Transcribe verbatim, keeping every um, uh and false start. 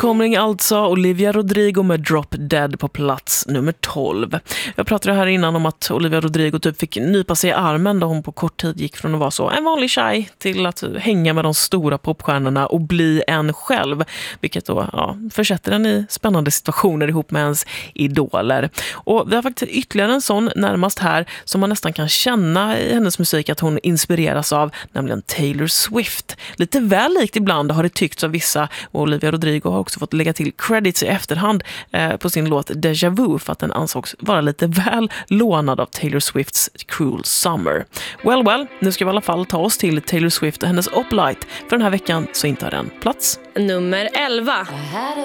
Nykomling alltså, Olivia Rodrigo med Drop Dead på plats nummer tolv. Jag pratade här innan om att Olivia Rodrigo typ fick nypa sig i armen då hon på kort tid gick från att vara så en vanlig tjej till att hänga med de stora popstjärnorna och bli en själv. Vilket då ja, försätter den i spännande situationer ihop med ens idoler. Och vi har faktiskt ytterligare en sån närmast här som man nästan kan känna i hennes musik att hon inspireras av, nämligen Taylor Swift. Lite väl likt ibland har det tyckts av vissa, och Olivia Rodrigo har också fått lägga till credits i efterhand eh, på sin låt Deja Vu för att den ansågs vara lite väl lånad av Taylor Swifts Cruel Summer. Well, well, nu ska vi i alla fall ta oss till Taylor Swift och hennes Uplight. För den här veckan så intar den plats nummer elva.